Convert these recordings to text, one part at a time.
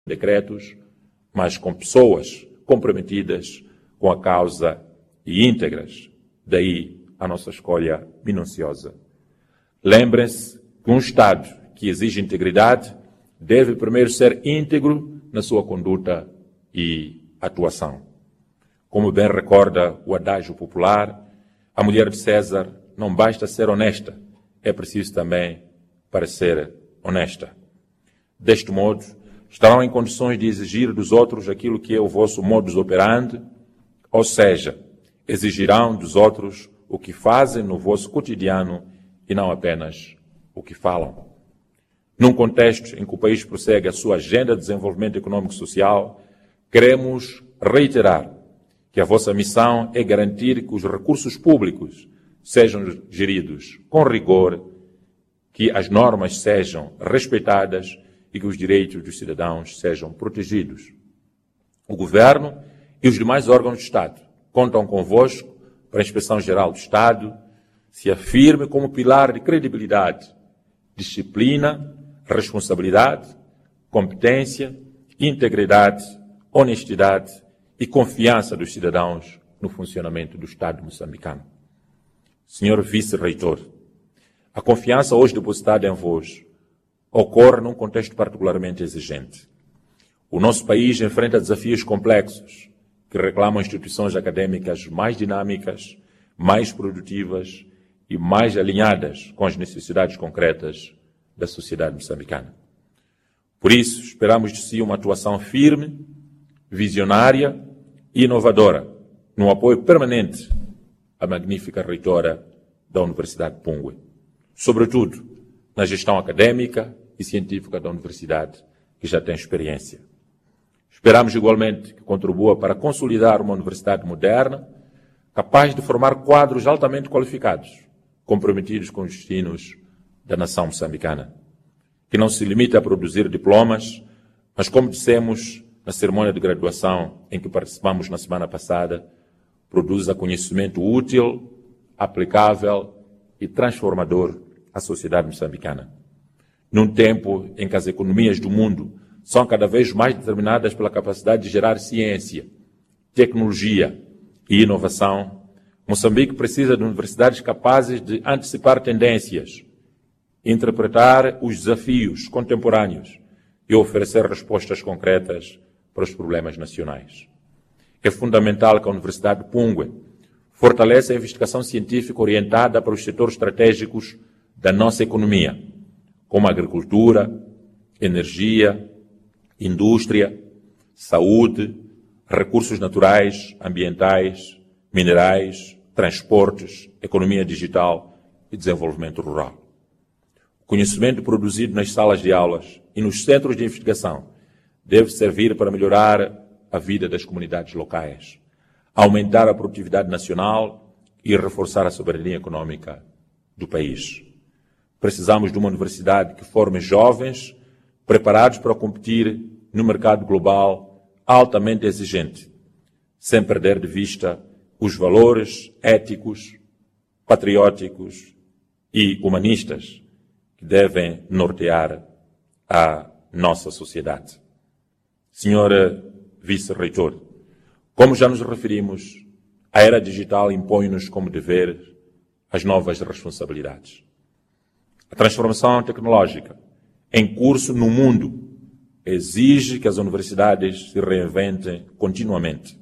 decretos, mas com pessoas comprometidas com a causa e íntegras. Daí a nossa escolha minuciosa. Lembrem-se que um Estado que exige integridade deve primeiro ser íntegro na sua conduta e atuação. Como bem recorda o adágio popular, a mulher de César não basta ser honesta, é preciso também parecer honesta. Deste modo, estarão em condições de exigir dos outros aquilo que é o vosso modus operandi, ou seja, exigirão dos outros o que fazem no vosso cotidiano e não apenas o que falam. Num contexto em que o país prossegue a sua agenda de desenvolvimento econômico e social, queremos reiterar que a vossa missão é garantir que os recursos públicos sejam geridos com rigor, que as normas sejam respeitadas e que os direitos dos cidadãos sejam protegidos. O Governo e os demais órgãos do Estado contam convosco para a Inspeção-Geral do Estado se afirme como pilar de credibilidade, disciplina, responsabilidade, competência, integridade, honestidade e confiança dos cidadãos no funcionamento do Estado moçambicano. Senhor Vice-Reitor, a confiança hoje depositada em vós ocorre num contexto particularmente exigente. O nosso país enfrenta desafios complexos que reclamam instituições académicas mais dinâmicas, mais produtivas e mais alinhadas com as necessidades concretas da sociedade moçambicana. Por isso, esperamos de si uma atuação firme, visionária e inovadora, no apoio permanente à magnífica reitora da Universidade de Pungue, sobretudo na gestão académica e científica da Universidade, que já tem experiência. Esperamos igualmente que contribua para consolidar uma universidade moderna, capaz de formar quadros altamente qualificados, comprometidos com os destinos da nação moçambicana, que não se limite a produzir diplomas, mas, como dissemos na cerimônia de graduação em que participamos na semana passada, produza conhecimento útil, aplicável e transformador à sociedade moçambicana. Num tempo em que as economias do mundo são cada vez mais determinadas pela capacidade de gerar ciência, tecnologia e inovação, Moçambique precisa de universidades capazes de antecipar tendências, interpretar os desafios contemporâneos e oferecer respostas concretas para os problemas nacionais. É fundamental que a Universidade de Pungue fortaleça a investigação científica orientada para os setores estratégicos da nossa economia, como a agricultura, energia, indústria, saúde, recursos naturais, ambientais, minerais, transportes, economia digital e desenvolvimento rural. O conhecimento produzido nas salas de aulas e nos centros de investigação deve servir para melhorar a vida das comunidades locais, aumentar a produtividade nacional e reforçar a soberania econômica do país. Precisamos de uma universidade que forme jovens preparados para competir no mercado global altamente exigente, sem perder de vista os valores éticos, patrióticos e humanistas que devem nortear a nossa sociedade. Senhora Vice-Reitor, como já nos referimos, a era digital impõe-nos como dever as novas responsabilidades. A transformação tecnológica em curso no mundo exige que as universidades se reinventem continuamente.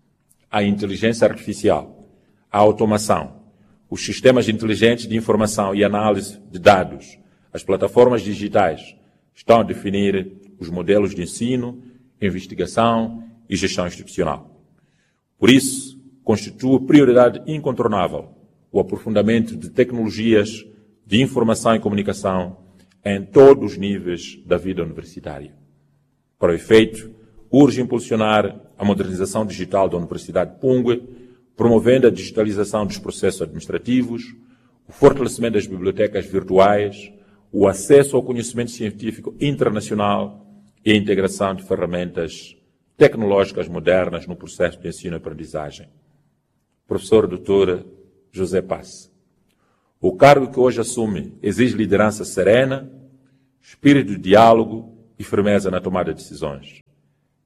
A inteligência artificial, a automação, os sistemas inteligentes de informação e análise de dados, as plataformas digitais estão a definir os modelos de ensino, investigação e gestão institucional. Por isso, constitui prioridade incontornável o aprofundamento de tecnologias de informação e comunicação em todos os níveis da vida universitária. Para o efeito, urge impulsionar a modernização digital da Universidade de Pungue, promovendo a digitalização dos processos administrativos, o fortalecimento das bibliotecas virtuais, o acesso ao conhecimento científico internacional e a integração de ferramentas tecnológicas modernas no processo de ensino e aprendizagem. Professor Dr. José Passe, o cargo que hoje assume exige liderança serena, espírito de diálogo e firmeza na tomada de decisões.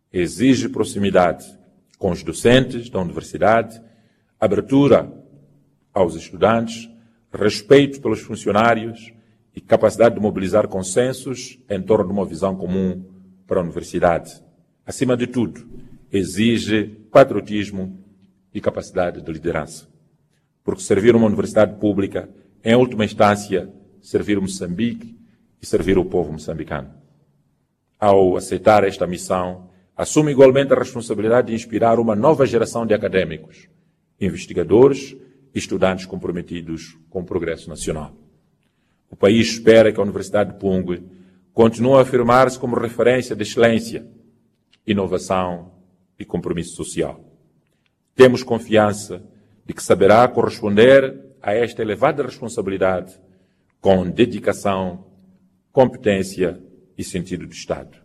exige proximidade com os docentes da universidade, abertura aos estudantes, respeito pelos funcionários e capacidade de mobilizar consensos em torno de uma visão comum para a universidade. Acima de tudo, exige patriotismo e capacidade de liderança. Porque servir uma universidade pública, em última instância, servir Moçambique e servir o povo moçambicano. Ao aceitar esta missão, assume igualmente a responsabilidade de inspirar uma nova geração de académicos, investigadores e estudantes comprometidos com o progresso nacional. O país espera que a Universidade de Pungwe continue a afirmar-se como referência de excelência, inovação e compromisso social. Temos confiança de que saberá corresponder a esta elevada responsabilidade com dedicação, competência e sentido de Estado.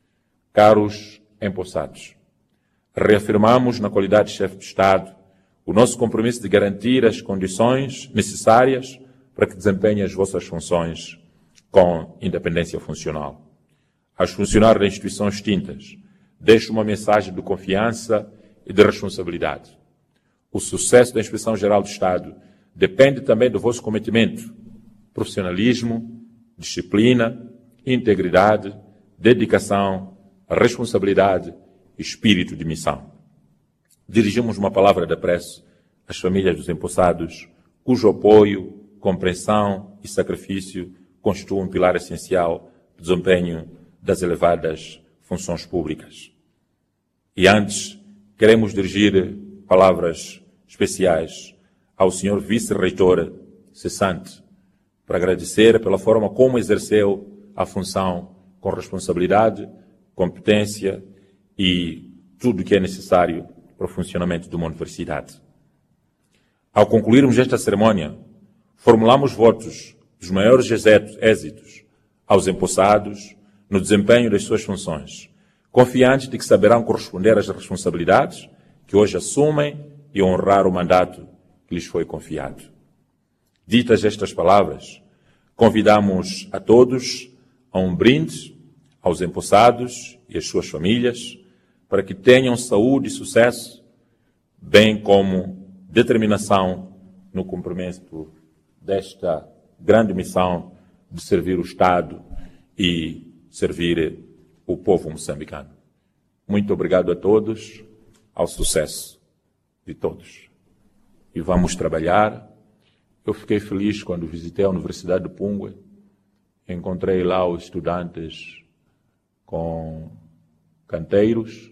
Caros empossados, reafirmamos na qualidade de chefe de Estado o nosso compromisso de garantir as condições necessárias para que desempenhem as vossas funções com independência funcional. Aos funcionários das instituições extintas, deixo uma mensagem de confiança e de responsabilidade. O sucesso da Inspeção-Geral do Estado depende também do vosso cometimento, profissionalismo, disciplina, integridade, dedicação, responsabilidade e espírito de missão. Dirigimos uma palavra de apreço às famílias dos empossados, cujo apoio, compreensão e sacrifício constituem um pilar essencial do desempenho das elevadas funções públicas. E antes, queremos dirigir palavras especiais ao Sr. Vice-Reitor cessante, para agradecer pela forma como exerceu a função com responsabilidade, competência e tudo o que é necessário para o funcionamento de uma universidade. Ao concluirmos esta cerimônia, formulamos votos dos maiores êxitos aos empossados no desempenho das suas funções, confiantes de que saberão corresponder às responsabilidades que hoje assumem e honrar o mandato que lhes foi confiado. Ditas estas palavras, convidamos a todos a um brinde aos empossados e às suas famílias para que tenham saúde e sucesso, bem como determinação no cumprimento desta grande missão de servir o Estado e servir o povo moçambicano. Muito obrigado a todos, ao sucesso de todos. E vamos trabalhar. Eu fiquei feliz quando visitei a Universidade de Pungwe. Encontrei lá os estudantes com canteiros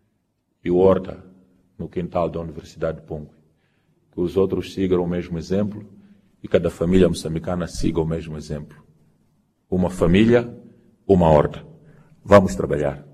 e horta no quintal da Universidade de Pungwe. Que os outros sigam o mesmo exemplo e cada família moçambicana siga o mesmo exemplo. Uma família, uma horta. Vamos trabalhar.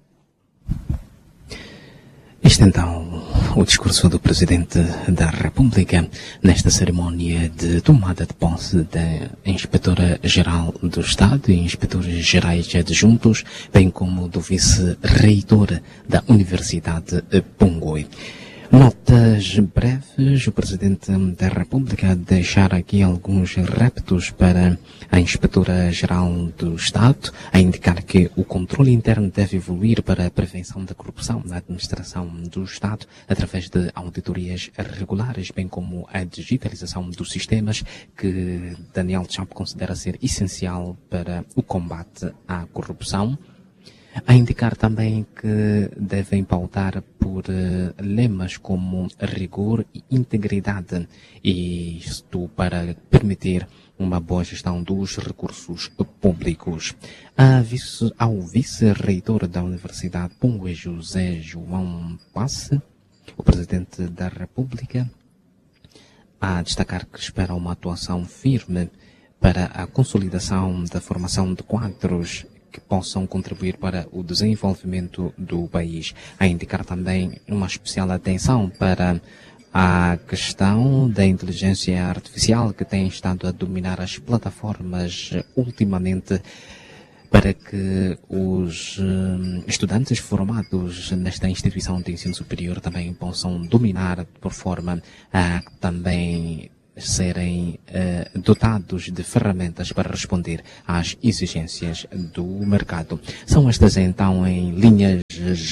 Este então o discurso do Presidente da República nesta cerimónia de tomada de posse da Inspetora-Geral do Estado e Inspetores Gerais Adjuntos, bem como do Vice-Reitor da Universidade Pungwe. Notas breves, o Presidente da República deixar aqui alguns reptos para a Inspetora-Geral do Estado, a indicar que o controle interno deve evoluir para a prevenção da corrupção na administração do Estado, através de auditorias regulares, bem como a digitalização dos sistemas, que Daniel Chapo considera ser essencial para o combate à corrupção. A indicar também que devem pautar por lemas como rigor e integridade, e isto para permitir uma boa gestão dos recursos públicos. Ao vice-reitor da Universidade Pungwe, José João Passe, o Presidente da República, a destacar que espera uma atuação firme para a consolidação da formação de quadros que possam contribuir para o desenvolvimento do país. A indicar também uma especial atenção para a questão da inteligência artificial, que tem estado a dominar as plataformas ultimamente, para que os estudantes formados nesta instituição de ensino superior também possam dominar por forma a também serem dotados de ferramentas para responder às exigências do mercado. São estas então, em linhas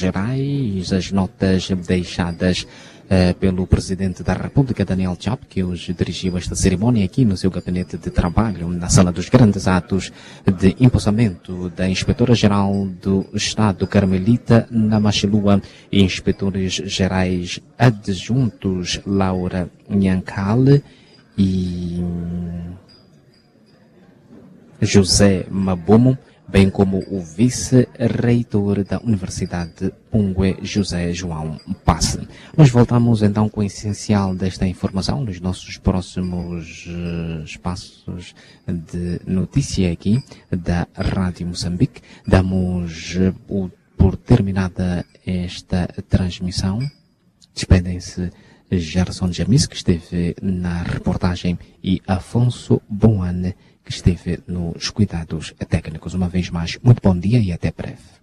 gerais, as notas deixadas pelo Presidente da República, Daniel Chapo, que hoje dirigiu esta cerimónia aqui no seu gabinete de trabalho, na sala dos grandes atos de empossamento da Inspetora-Geral do Estado, Carmelita Namachilua, e Inspetores Gerais Adjuntos, Laura Nhankal e José Mabomo, bem como o vice-reitor da Universidade Pungue, José João Passe. Nós voltamos então com o essencial desta informação nos nossos próximos espaços de notícia aqui da Rádio Moçambique. Damos por terminada esta transmissão. Despedem-se Gerson Jamis, que esteve na reportagem, e Afonso Boane, que esteve nos cuidados técnicos. Uma vez mais, muito bom dia e até breve.